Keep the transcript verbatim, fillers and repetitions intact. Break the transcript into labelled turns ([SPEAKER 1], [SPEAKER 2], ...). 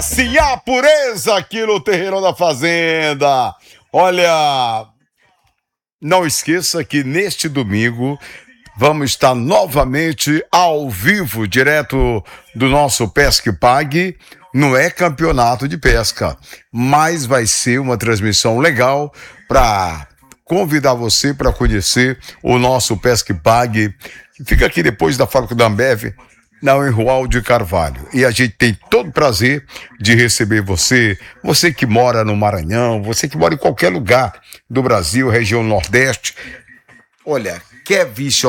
[SPEAKER 1] Sim, a pureza aqui no Terreirão da Fazenda. Olha, não esqueça que neste domingo vamos estar novamente ao vivo, direto do nosso Pesca e Pague. Não é campeonato de pesca, mas vai ser uma transmissão legal para convidar você para conhecer o nosso Pesca e Pague, que fica aqui depois da fábrica da Ambev, na Enrual de Carvalho. E a gente tem todo o prazer de receber você, você que mora no Maranhão, você que mora em qualquer lugar do Brasil, região Nordeste. Olha, quer vir